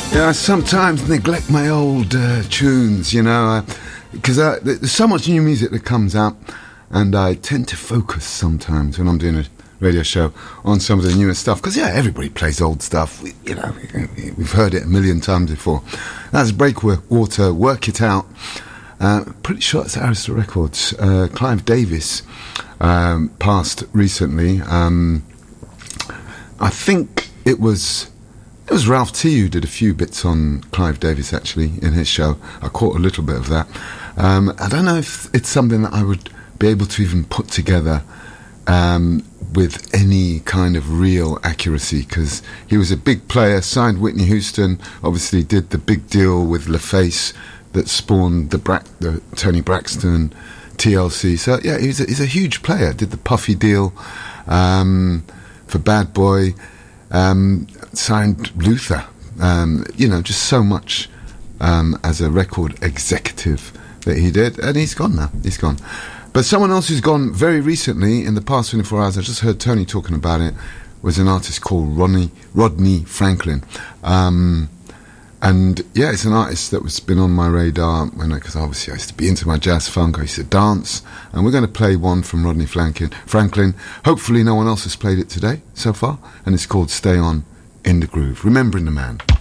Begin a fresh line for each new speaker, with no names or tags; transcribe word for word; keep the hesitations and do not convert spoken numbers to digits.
Yeah, I sometimes neglect my old uh, tunes, you know, because there's so much new music that comes out, and I tend to focus sometimes when I'm doing a radio show on some of the newer stuff, because, yeah, everybody plays old stuff. We, you know, we've heard it a million times before. That's Breakwater, Work It Out. Uh, pretty sure it's Arista Records. Uh, Clive Davis um, passed recently. Um, I think it was... It was Ralph T who did a few bits on Clive Davis, actually, in his show. I caught a little bit of that. Um, I don't know if it's something that I would be able to even put together um, with any kind of real accuracy, because he was a big player, signed Whitney Houston, obviously did the big deal with LaFace that spawned the, Bra- the Tony Braxton, T L C. So, yeah, he's a, he's a huge player. Did the Puffy deal um, for Bad Boy. Um, signed Luther, um, you know, just so much um, as a record executive that he did, and he's gone now, he's gone. But someone else who's gone very recently, in the past twenty-four hours, I just heard Tony talking about it, was an artist called Rodney, Rodney Franklin. Um, and yeah, it's an artist that was been on my radar, because obviously I used to be into my jazz funk, I used to dance, and we're going to play one from Rodney Franklin. Franklin. Hopefully no one else has played it today so far, and it's called Stay On in the Groove. Remembering the Man.